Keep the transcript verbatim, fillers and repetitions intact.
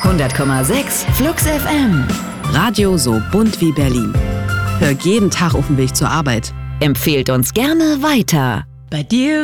hundert Komma sechs Flux F M. Radio so bunt wie Berlin. Hör jeden Tag auf dem Weg zur Arbeit. Empfehlt uns gerne weiter. Bei dir